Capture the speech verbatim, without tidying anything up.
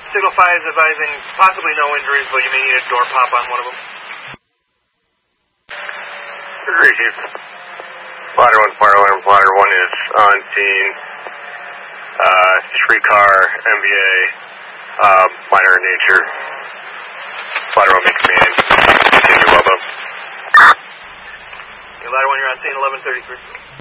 Signal five is advising possibly no injuries, but you may need a door pop on one of them. Receive. Plotter one, fire alarm, plotter one is on scene. Uh, three-car M V A, uh, minor in nature. Plotter one, make command. Continue, well done. Ladder one, you're on scene eleven thirty-three.